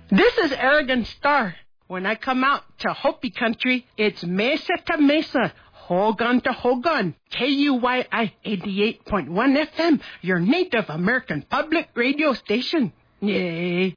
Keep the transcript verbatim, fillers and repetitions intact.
This is Aragon Star. When I come out to Hopi country, it's mesa to mesa, Hogan to Hogan. K U Y I eighty-eight point one F M, your Native American public radio station. Yay.